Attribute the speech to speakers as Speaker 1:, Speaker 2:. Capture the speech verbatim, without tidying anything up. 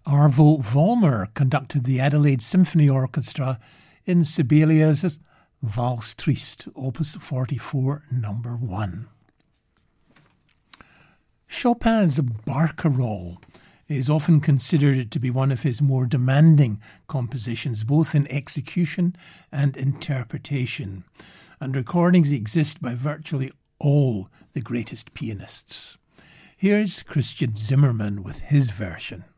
Speaker 1: Arvo Vollmer conducted the Adelaide Symphony Orchestra in Sibelius's Valse Triste, Opus forty-four, number one. Chopin's Barcarolle is often considered to be one of his more demanding compositions, both in execution and interpretation, and recordings exist by virtually all the greatest pianists. Here's Christian Zimmermann with his version.